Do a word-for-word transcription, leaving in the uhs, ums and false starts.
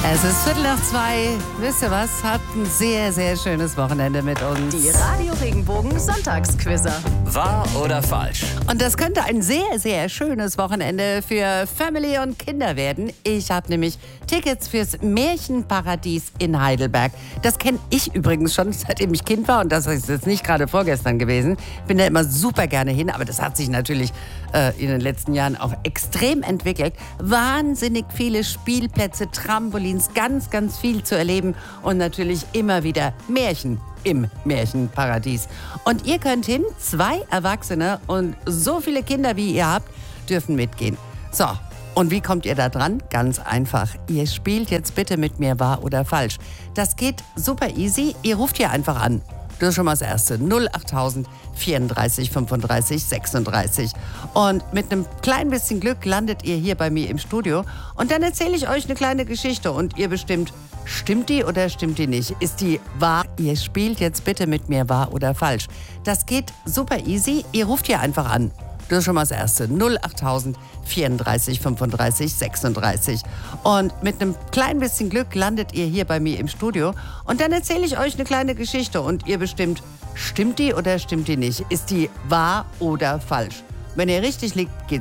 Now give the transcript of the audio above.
Es ist Viertel nach zwei. Wisst ihr was? Habt ein sehr, sehr schönes Wochenende mit uns. Die Radio Regenbogen Sonntagsquizzer. Wahr oder falsch? Und das könnte ein sehr, sehr schönes Wochenende für Family und Kinder werden. Ich habe nämlich Tickets fürs Märchenparadies in Heidelberg. Das kenne ich übrigens schon, seitdem ich Kind war. Und das ist jetzt nicht gerade vorgestern gewesen. Bin da immer super gerne hin. Aber das hat sich natürlich äh, in den letzten Jahren auch extrem entwickelt. Wahnsinnig viele Spielplätze, Trampolins, ganz, ganz viel zu erleben. Und natürlich immer wieder Märchen im Märchenparadies. Und ihr könnt hin, zwei Erwachsene und so viele Kinder, wie ihr habt, dürfen mitgehen. So, und wie kommt ihr da dran? Ganz einfach. Ihr spielt jetzt bitte mit mir wahr oder falsch. Das geht super easy. Ihr ruft hier einfach an. Das ist schon mal das Erste. null achttausend vierunddreißig fünfunddreißig sechsunddreißig. Und mit einem kleinen bisschen Glück landet ihr hier bei mir im Studio. Und dann erzähle ich euch eine kleine Geschichte. Und ihr bestimmt, stimmt die oder stimmt die nicht? Ist die wahr? Ihr spielt jetzt bitte mit mir wahr oder falsch. Das geht super easy. Ihr ruft hier einfach an. Das ist schon mal das Erste. null achttausend vierunddreißig fünfunddreißig sechsunddreißig. Und mit einem kleinen bisschen Glück landet ihr hier bei mir im Studio. Und dann erzähle ich euch eine kleine Geschichte. Und ihr bestimmt, stimmt die oder stimmt die nicht? Ist die wahr oder falsch? Wenn ihr richtig liegt, geht's